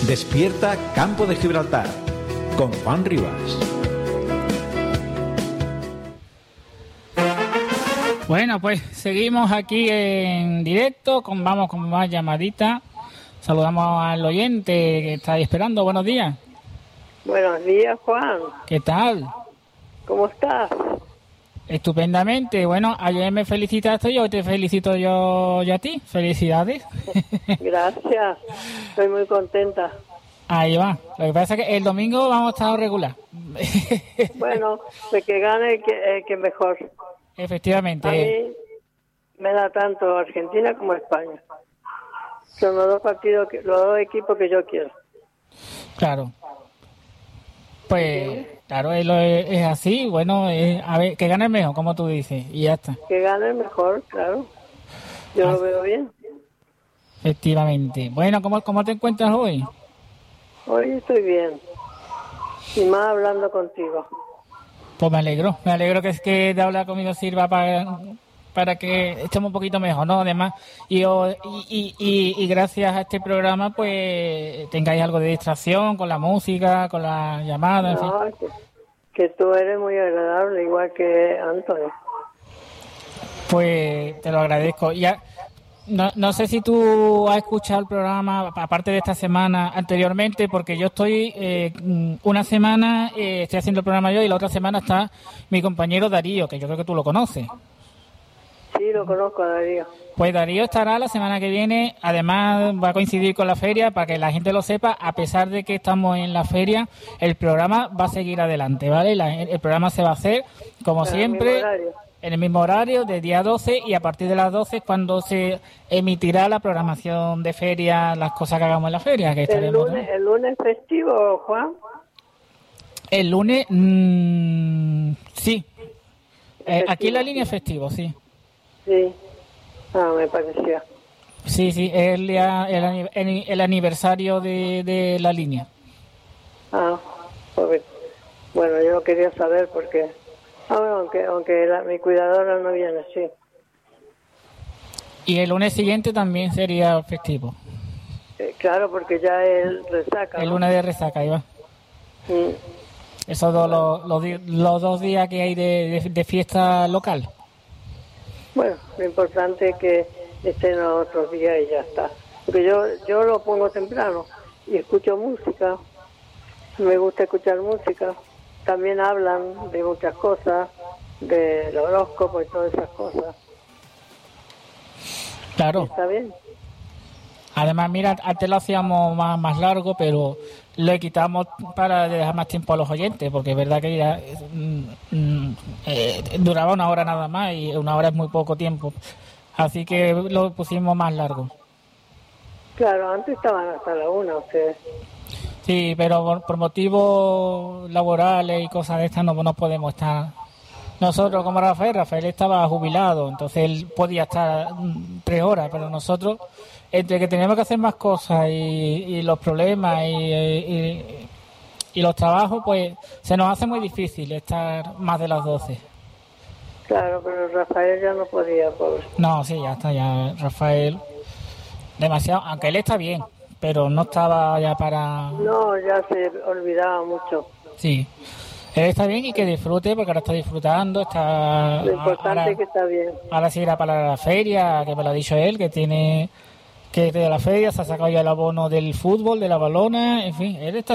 Despierta Campo de Gibraltar con Juan Rivas. Bueno, pues seguimos aquí en directo, vamos con más llamaditas. Saludamos al oyente que está ahí esperando. Buenos días. Buenos días, Juan. ¿Qué tal? ¿Cómo estás? Estupendamente. Bueno, ayer me felicitaste y hoy te felicito yo a ti. Felicidades. Gracias. Estoy muy contenta. Ahí va. Lo que pasa es que el domingo vamos a estar regular. Bueno, de que gane el que mejor. Efectivamente. A mí me da tanto Argentina como España. Son los dos partidos, los dos equipos que yo quiero. Claro. Pues, claro, es así. Bueno, a ver, que gane el mejor, como tú dices, y ya está. Que gane el mejor, claro. Yo lo veo bien. Efectivamente. Bueno, ¿cómo te encuentras hoy? Hoy estoy bien. Y más hablando contigo. Pues me alegro que de hablar conmigo sirva para que estemos un poquito mejor, ¿no? Además, y gracias a este programa, pues tengáis algo de distracción con la música, con las llamadas, No, en fin. que tú eres muy agradable, igual que Antonio. Pues te lo agradezco. Ya, no sé si tú has escuchado el programa, aparte de esta semana anteriormente, porque yo estoy una semana, estoy haciendo el programa yo y la otra semana está mi compañero Darío, que yo creo que tú lo conoces. Sí, lo conozco a Darío. Pues Darío estará la semana que viene, además va a coincidir con la feria, para que la gente lo sepa, a pesar de que estamos en la feria, el programa va a seguir adelante, ¿vale? El programa se va a hacer, como siempre, en el mismo horario, de día 12, y a partir de las 12 es cuando se emitirá la programación de feria, las cosas que hagamos en la feria. Que ¿El lunes festivo, Juan? El lunes, sí. Aquí en la línea es festivo, sí. Sí. Me parecía. Sí, es el aniversario de la línea. Pues, bueno, yo quería saber porque... aunque mi cuidadora no viene, sí. Y el lunes siguiente también sería festivo. Claro, porque ya es resaca. El lunes de resaca, ahí va. Esos los 2 días que hay de fiesta local. Bueno, lo importante es que estén los otros días y ya está. Porque yo lo pongo temprano y escucho música. Me gusta escuchar música. También hablan de muchas cosas, del horóscopo y todas esas cosas. Claro. ¿Está bien? Además, mira, antes lo hacíamos más largo, pero lo quitamos para dejar más tiempo a los oyentes, porque es verdad que ya duraba 1 hora nada más y 1 hora es muy poco tiempo. Así que lo pusimos más largo. Claro, antes estaban hasta la 1 ustedes. Sí, pero por motivos laborales y cosas de estas no podemos estar. Nosotros, como Rafael estaba jubilado, entonces él podía estar 3 horas, pero nosotros, entre que tenemos que hacer más cosas y los problemas y los trabajos, pues se nos hace muy difícil estar más de las 12. Claro, pero Rafael ya no podía, pobre. No, sí, ya está, ya Rafael, demasiado, aunque él está bien, pero no estaba ya para... No, ya se olvidaba mucho. Sí. Él está bien y que disfrute, porque ahora está disfrutando, está... Lo importante es que está bien. Ahora sí irá para la feria, que me lo ha dicho él, que tiene que ir a la feria, se ha sacado ya el abono del fútbol, de la balona, en fin, él está